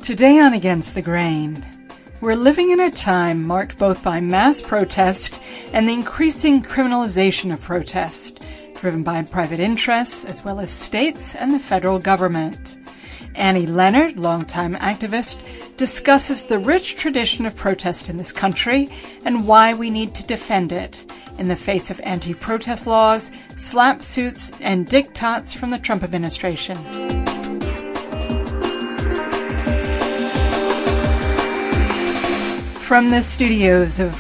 Today on Against the Grain, we're living in a time marked both by mass protest and the increasing criminalization of protest, driven by private interests as well as states and the federal government. Annie Leonard, longtime activist, discusses the rich tradition of protest in this country and why we need to defend it in the face of anti-protest laws, slap suits, and diktats from the Trump administration. From the studios of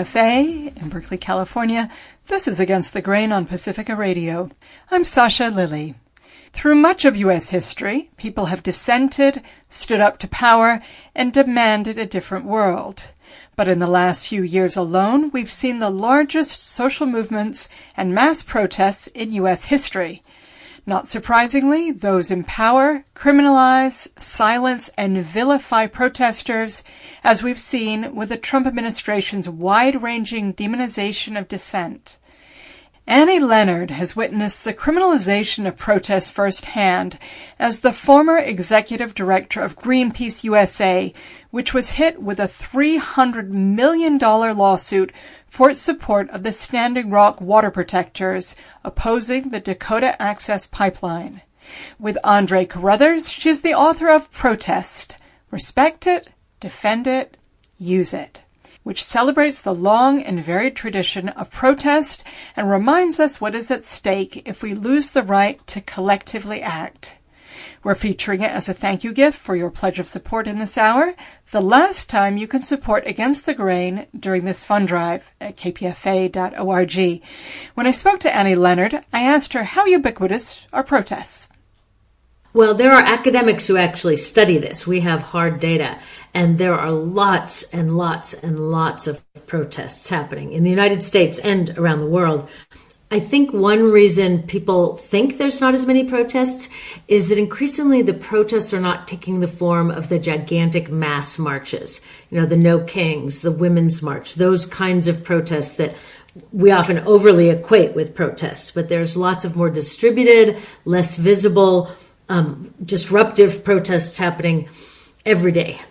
KPFA in Berkeley, California, this is Against the Grain on Pacifica Radio. I'm Sasha Lilly. Through much of U.S. history, people have dissented, stood up to power, and demanded a different world. But in the last few years alone, we've seen the largest social movements and mass protests in U.S. history. Not surprisingly, those in power criminalize, silence, and vilify protesters, as we've seen with the Trump administration's wide-ranging demonization of dissent. Annie Leonard has witnessed the criminalization of protest firsthand as the former executive director of Greenpeace USA, which was hit with a $300 million lawsuit for its support of the Standing Rock water protectors opposing the Dakota Access Pipeline. With Andre Carruthers, she's the author of Protest, Respect It, Defend It, Use It, which celebrates the long and varied tradition of protest and reminds us what is at stake if we lose the right to collectively act. We're featuring it as a thank you gift for your pledge of support in this hour, the last time you can support Against the Grain during this fund drive at kpfa.org. When I spoke to Annie Leonard, I asked her how ubiquitous are protests. Well, there are academics who actually study this. We have hard data, and there are lots and lots and lots of protests happening in the United States and around the world. I think one reason people think there's not as many protests is that increasingly the protests are not taking the form of the gigantic mass marches, the No Kings, the Women's March, those kinds of protests that we often overly equate with protests. But there's lots of more distributed, less visible, disruptive protests happening every day.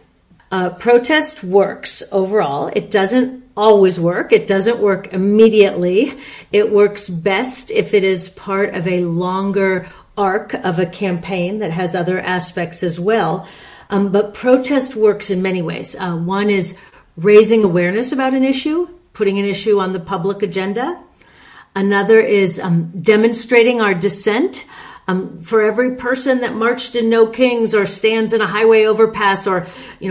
Protest works overall. It doesn't always work. It doesn't work immediately. It works best if it is part of a longer arc of a campaign that has other aspects as well. But protest works in many ways. One is raising awareness about an issue, putting an issue on the public agenda. Another is demonstrating our dissent. For every person that marched in No Kings or stands in a highway overpass or,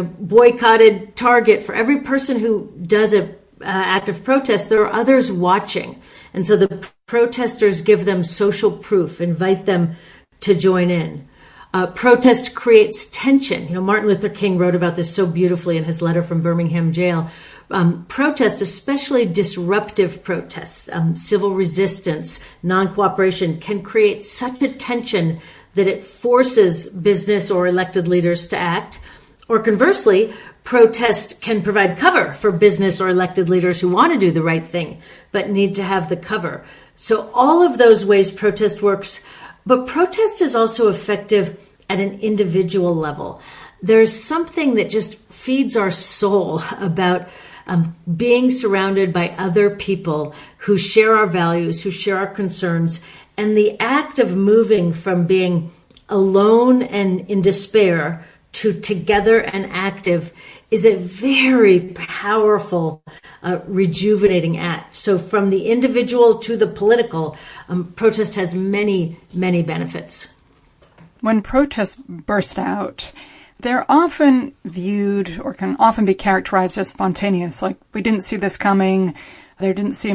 boycotted Target, for every person who does an act of protest, there are others watching. And so the protesters give them social proof, invite them to join in. Protest creates tension. Martin Luther King wrote about this so beautifully in his letter from Birmingham jail. Protest, especially disruptive protests, civil resistance, non-cooperation, can create such a tension that it forces business or elected leaders to act. Or conversely, protest can provide cover for business or elected leaders who want to do the right thing, but need to have the cover. So all of those ways protest works, but protest is also effective at an individual level. There's something that just feeds our soul about being surrounded by other people who share our values, who share our concerns, and the act of moving from being alone and in despair to together and active is a very powerful, rejuvenating act. So from the individual to the political, protest has many, many benefits. When protests burst out, they're often viewed or can often be characterized as spontaneous, like we didn't see this coming, there didn't seem